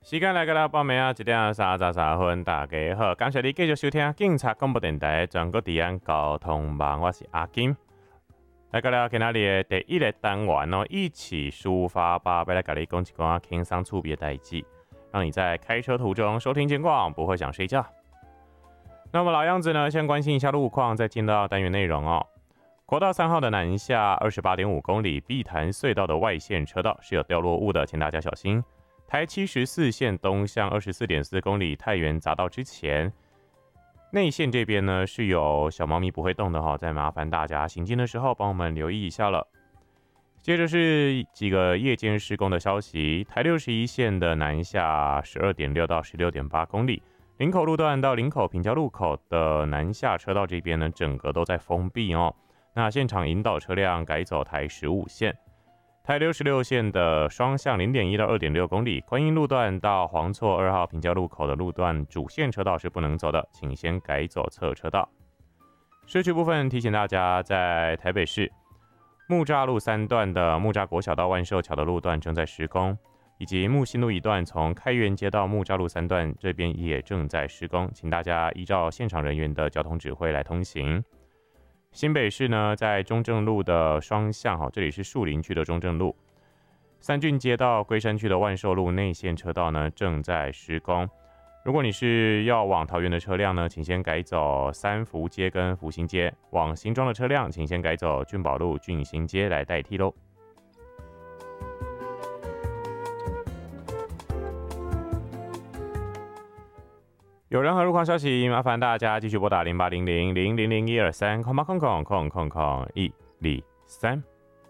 时间来到了报名啊，1:33分，大家好，感谢你继续收听警察广播电台全国治安交通网，我是阿金。来到了今仔日的第一个单元哦，一起抒发吧，要来跟你讲一寡轻松趣味的代志，让你在开车途中收听警广，不会想睡觉。那么老样子呢，先关心一下路况，再进到单元内容哦。国道3号的南下28.5公里碧潭隧道的外线车道是有掉落物的，请大家小心。台74线东向24.4公里太原匝道之前，内线这边呢是有小猫咪不会动的哈，再麻烦大家行进的时候帮我们留意一下了。接着是几个夜间施工的消息，台61线的南下12.6到16.8公里，林口路段到林口平交路口的南下车道这边呢，整个都在封闭哦。那现场引导车辆改走台15线。台66线的双向0.1到2.6公里，观音路段到黄厝2号平交路口的路段主线车道是不能走的，请先改走侧车道。市区部分提醒大家，在台北市木栅路3段的木栅国小到万寿桥的路段正在施工，以及木新路一段从开元街到木栅路3段这边也正在施工，请大家依照现场人员的交通指挥来通行。新北市呢，在中正路的双向，这里是树林区的中正路，三郡街到龟山区的万寿路内线车道呢正在施工。如果你是要往桃园的车辆呢，请先改走三福街跟福兴街；往新庄的车辆，请先改走俊宝路、俊兴街来代替喽。有任何路况消息，麻烦大家继续拨打0800-000123，000-123。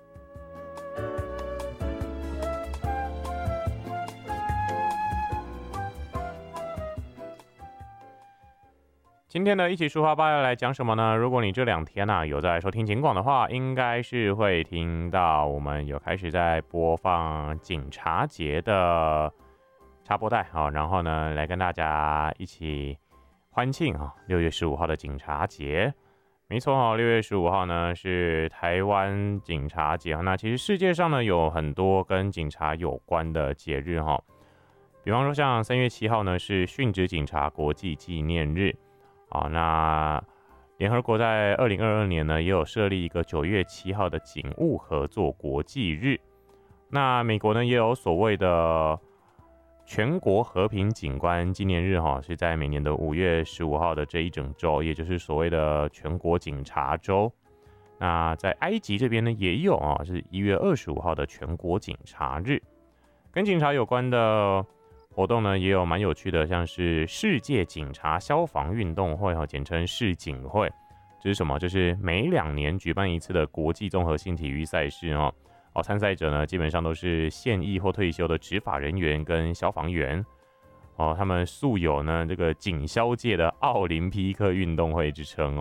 今天的一起抒发吧要来讲什么呢？如果你这2天有在收听警广的话，应该是会听到我们有开始在播放警察节的插播带，然后呢，来跟大家一起欢庆6月15号的警察节。没错6月15号呢是台湾警察节。那其实世界上呢有很多跟警察有关的节日比方说像3月7号呢是殉职警察国际纪念日。那联合国在2022年呢也有设立一个9月7号的警务合作国际日。那美国呢也有所谓的全国和平警官纪念日是在每年的5月15号的这一整周，也就是所谓的全国警察周。那在埃及这边呢也有是1月25号的全国警察日。跟警察有关的活动呢也有蛮有趣的，像是世界警察消防运动会简称世警会。这是什么？就是每2年举办一次的国际综合性体育赛事参赛者呢基本上都是现役或退休的执法人员跟消防员他们素有呢这个警消界的奥林匹克运动会之称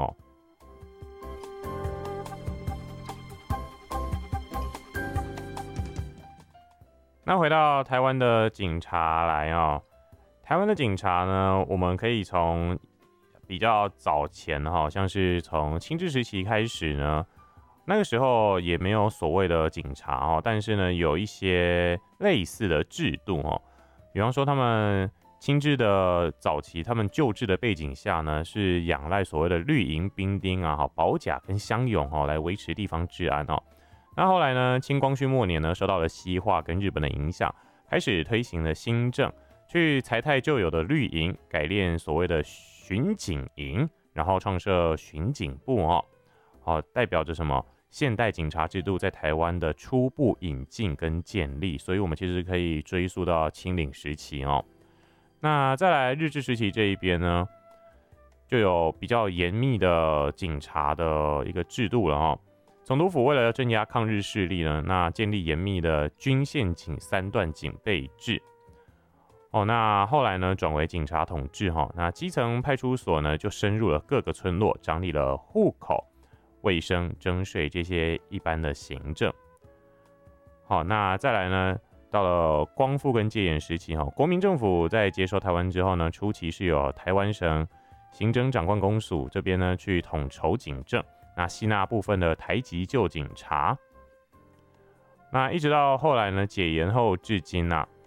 那回到台湾的警察来台湾的警察呢，我们可以从比较早前像是从清治时期开始呢，那个时候也没有所谓的警察但是呢有一些类似的制度比方说他们清治的早期，他们旧制的背景下呢是仰赖所谓的绿营兵丁保甲跟乡勇来维持地方治安那后来呢清光绪末年呢受到了西化跟日本的影响，开始推行了新政，去裁汰旧有的绿营，改练所谓的巡警营，然后创设巡警部代表着什么？现代警察制度在台湾的初步引进跟建立，所以我们其实可以追溯到清领时期那再来日治时期这一边呢，就有比较严密的警察的一个制度了总督府为了镇压抗日势力呢，那建立严密的军宪警3段警备制那后来呢转为警察统治那基层派出所呢就深入了各个村落，掌理了户口、卫生、征税这些一般的行政。那再来呢，到了光复跟戒严时期国民政府在接收台湾之后呢，初期是有台湾省行政长官公署这边呢去统筹警政，那吸纳部分的台籍旧警察。那一直到后来呢解严后至今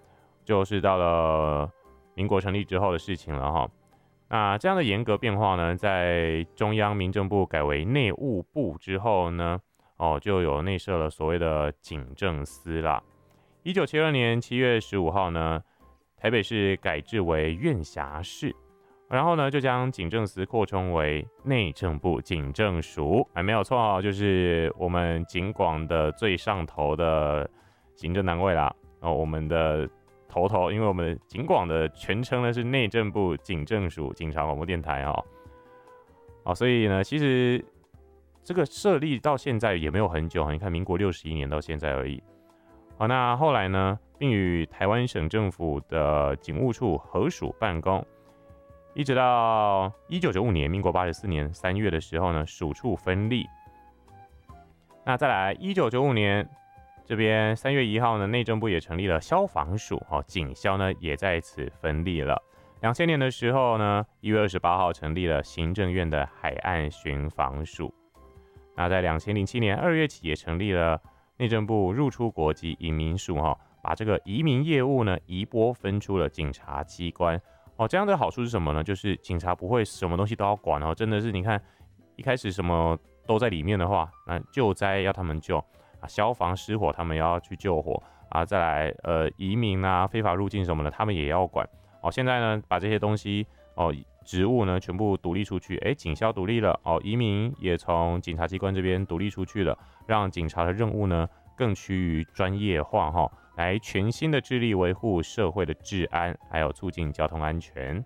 就是到了民国成立之后的事情了哈。那这样的严格变化呢，在中央民政部改为内务部之后呢，就有内设了所谓的警政司啦。1972年7月15号呢，台北市改制为院辖市，然后呢，就将警政司扩充为内政部警政署，没有错就是我们警广的最上头的行政单位啦。我们的头，因为我们的警广的全称呢是内政部警政署警察广播电台所以呢，其实这个设立到现在也没有很久，你看民国61年到现在而已。好，那后来呢，并与台湾省政府的警务处合署办公，一直到1995年，民国84年3月的时候呢，署处分立。那再来1995年这边3月1号呢，内政部也成立了消防署，警消呢也在此分立了。2000年的时候呢，1月28号成立了行政院的海岸巡防署。那在2007年2月起也成立了内政部入出国及移民署，把这个移民业务呢移拨分出了警察机关。这样的好处是什么呢？就是警察不会什么东西都要管真的是你看一开始什么都在里面的话，那救灾要他们救消防失火他们要去救火再来移民非法入境什么的他们也要管。现在呢把这些东西职务呢全部独立出去，警消独立了移民也从警察机关这边独立出去了，让警察的任务呢更趋于专业化来全心的致力维护社会的治安，还有促进交通安全。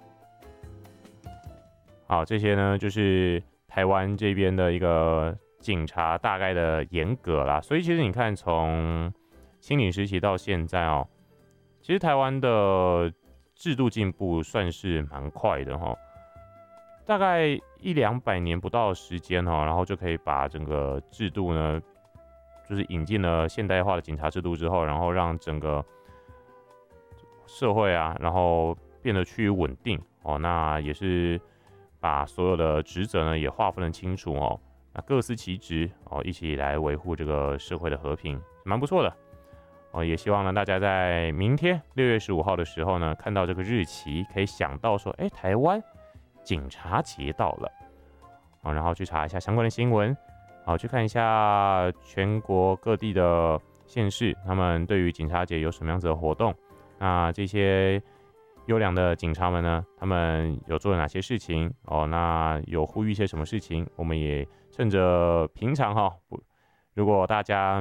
好，这些呢就是台湾这边的一个警察大概的严格啦。所以其实你看，从清领时期到现在其实台湾的制度进步算是蛮快的大概100-200年不到的时间然后就可以把整个制度呢，就是引进了现代化的警察制度之后，然后让整个社会然后变得趋于稳定那也是把所有的职责呢也划分得清楚那各司其职一起来维护这个社会的和平，蛮不错的也希望呢大家在明天6月15号的时候呢，看到这个日期，可以想到说，台湾警察节到了然后去查一下相关的新闻去看一下全国各地的县市，他们对于警察节有什么样子的活动。那这些优良的警察们呢，他们有做了哪些事情那有呼吁一些什么事情，我们也趁着平常如果大家